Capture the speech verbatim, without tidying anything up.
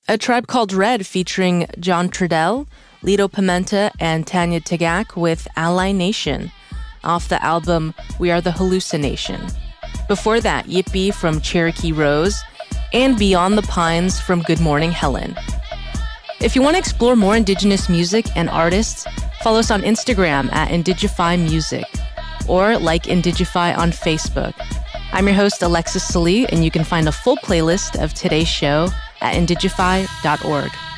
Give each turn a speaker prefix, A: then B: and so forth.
A: A Tribe Called Red featuring John Trudell, Lito Pimenta, and Tanya Tagaq with Ally Nation, off the album We Are the Hallucination. Before that, Yippee from Cherokee Rose, and Beyond the Pines from Good Morning Helen. If you want to explore more Indigenous music and artists, follow us on Instagram at Indigify Music, or like Indigify on Facebook. I'm your host, Alexis Salee, and you can find a full playlist of today's show at indigify dot org.